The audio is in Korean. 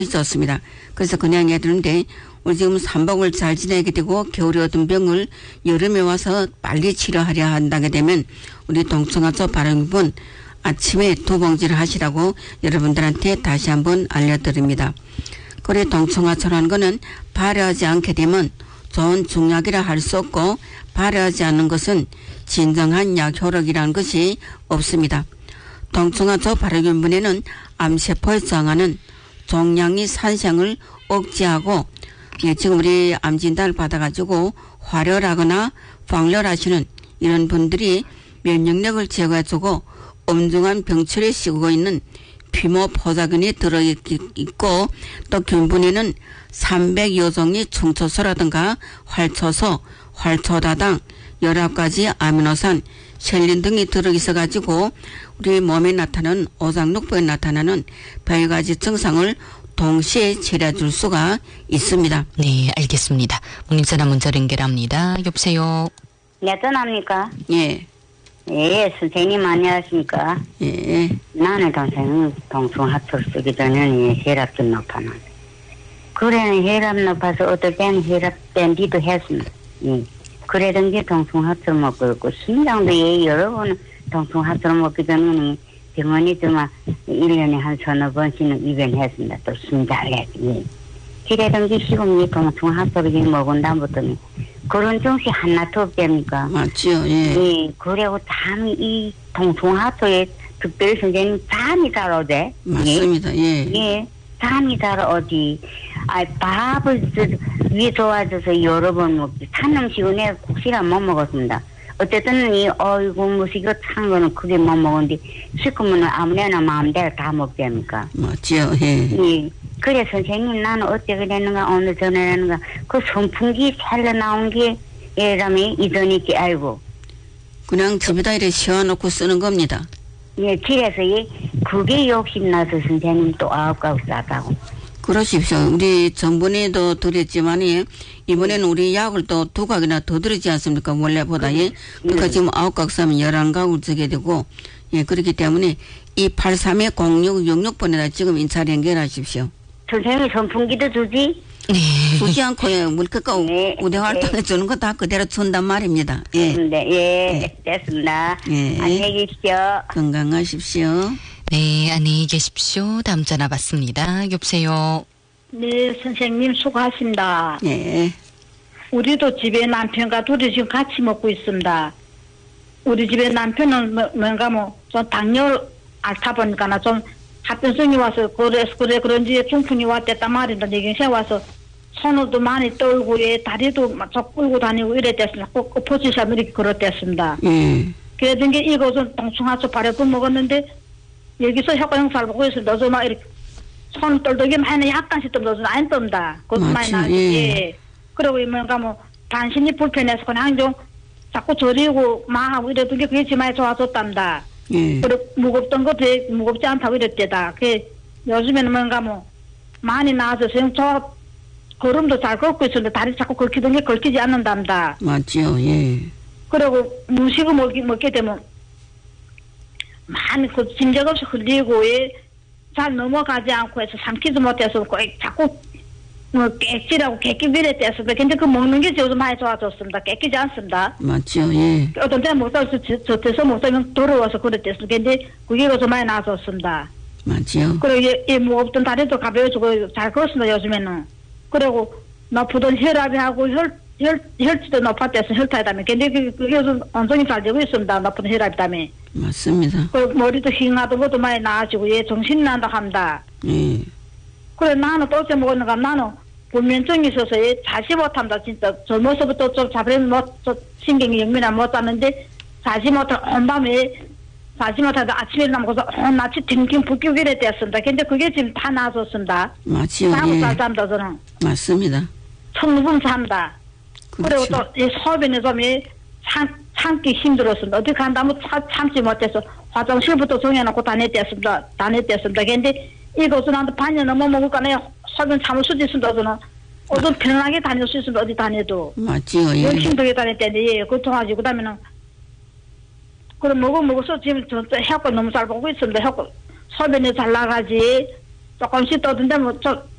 있었습니다. 그래서 그냥 애들인데 우리 지금 삼복을 잘 지내게 되고 겨울에 얻은 병을 여름에 와서 빨리 치료하려 한다게 되면 우리 동청하초 발효균 아침에 2봉지를 하시라고 여러분들한테 다시 한번 알려드립니다. 그래 동청하초라는 거는 발효하지 않게 되면 좋은 중약이라 할 수 없고 발효하지 않는 것은 진정한 약 효력이라는 것이 없습니다. 동청하초 발효균분에는 암세포에 저항하는 종양이 산생을 억제하고 지금 우리 암 진단을 받아가지고 활혈하거나 방열하시는 이런 분들이 면역력을 제거해주고 엄중한 병철에 씌우고 있는 피모 포자균이 들어있고 또 균분에는 300여 종의 충초소라든가 활초소, 활초다당, 11가지 아미노산, 셀린 등이 들어있어 가지고 우리 몸에 나타나는 오장육부에 나타나는 100가지 증상을 동시에 치료해줄 수가 있습니다. 네, 알겠습니다. 문자 문자 연결합니다. 여보세요. 네, 전화합니까? 예. 예, 선생님 안녕하십니까? 예. 나는 동생은 동충하초를 쓰기 전에는 혈압 좀 높아나. 그래는 혈압 높아서 어떨 때는 혈압 밴디도 했습니다. 예. 그래던 게 동충하초를 먹고 있고 심장도 여러 번 동충하초를 먹기 전에는 병원이 좀 1년에 한 서너 번씩은 입원했습니다. 또 심장에. 예. 그래던 게 지금 이 동충하초를 먹은 다음부터는 그런 증시 하나도 없답니까? 맞지요. 예. 예. 그리고 잠이 이 동충하초에 특별히 선생님 잠이 잘 오대. 맞습니다. 예. 예. 잠이 잘 오지. 밥을 위에 좋아져서 여러 번 먹지. 찬 음식은 내가 국시간 못 먹었습니다. 어쨌든 어이구 무식이고 찬 거는 크게 못 먹었는데 시커먼은 아무래나 마음대로 다 먹답니까? 맞지요. 예. 예. 그래 선생님 나는 어떻게 되는가 오늘 전화하는가 그 선풍기 살려 나온 게 예라면 이전이지 알고 그냥 집에다 이렇게 씌워놓고 쓰는 겁니다. 예, 그래서 그게 욕심나서 선생님 또 9가구 싸다고. 그러십시오. 우리 전번에도 드렸지만 이번에는 우리 약을 또 2가구나 더 드리지 않습니까? 원래보다. 예. 그러니까 지금 9가구 싸면 11가구 쓰게 되고 예, 그렇기 때문에 이 83-0666번에다 지금 인차를 연결하십시오. 선생님 선풍기도 주지? 네. 주지 않고 물가가 네. 우대 활동해 주는 거 다 그대로 준단 말입니다. 예. 네, 예, 됐습니다. 예. 안녕히 계십시오. 건강하십시오. 네, 안녕히 계십시오. 다음 전화 받습니다. 여보세요. 네, 선생님 수고하십니다. 예. 우리도 집에 남편과 둘이 지금 같이 먹고 있습니다. 우리 집에 남편은 뭔가 좀 당뇨 앓다 보니까 좀 합병증이 와서 그런지 중풍이 왔댔단 말입니다. 내경시에 와서 손으로도 많이 떨고 다리도 막 끌고 다니고 이랬댔습니다. 꼭 엎어지시면 이렇게 그렇댔습니다. 그러던 게 이것은 동충하초 발효균 먹었는데 여기서 효과 영상을 보고 있습니다. 어서 막 이렇게 손 떨더기 많이 약간씩 뜸더서 안 뜬다. 그것도 많이 나지. 예. 그리고 뭔가 단신이 불편해서 그냥 좀 자꾸 저리고 망하고 이랬던 게 그게 지만에 좋아졌답니다. 그리고 무겁던 거 무겁지 않다고 이랬대다. 요즘에는 뭔가 많이 나아져서 저 걸음도 잘 걷고 있었는데 다리 자꾸 긁히던 게 긁히지 않는답니다. 맞죠. 예. 그리고 무식을 먹게 되면 많이 짐작 없이 흘리고 잘 넘어가지 않고 해서 삼키지 못해서 자꾸 깨끼라고 깨끼비래 떼었습니다. 근데 그 먹는 게 요즘 많이 좋아졌습니다. 깨끼지 않습니다. 맞죠. 예. 어떤 때는 먹다 저태서 먹다면 더러워서 그랬댔습니다. 근데 그게 요즘 많이 나아졌습니다. 맞죠. 그리고 이 무겁던 다리도 가벼워지고 잘 걷습니다. 요즘에는. 그리고 높은 혈압이 하고 혈치도 높았대서 혈타이다며. 근데 그게 요즘 온전히 잘 되고 있습니다. 높은 혈압이 다음에. 맞습니다. 그리고 머리도 휘나던 것도 많이 나아지고 정신이 난다 합니다. 예. 그래 나는 또 어째 먹었는가 나는 불면증이 있어서 자지 못합니다. 진짜 젊어서부터 좀 자버리면 신경이 영민하면 못 자는데 자지 못해 온밤에 자지 못하다 아침에 일어나면서 낯이 팅팅 붓기고 이랬댔습니다. 근데 그게 지금 다 나아졌습니다. 맞지요. 자고 예. 잘 잡니다 저는. 맞습니다. 충분 잡니다. 그렇죠. 그리고 또 소변에 좀 참기 힘들었습니다. 어디 간다면 참지 못해서 화장실부터 정해놓고 다녔댔습니다. 근데 이것은 한 반년 넘어 먹을까 내가 소변 참을 수도 있습니다. 저는 어떤 편하게 다닐 수 있습니다. 어디 다녀도. 맞지요. 예. 힘들게 다녔는데 그통하지 그다음에는 그럼 먹어서 지금 저 해학과 너무 잘 보고 있습니다. 해학과 소변이 잘 나가지 조금씩 떠든데 뭐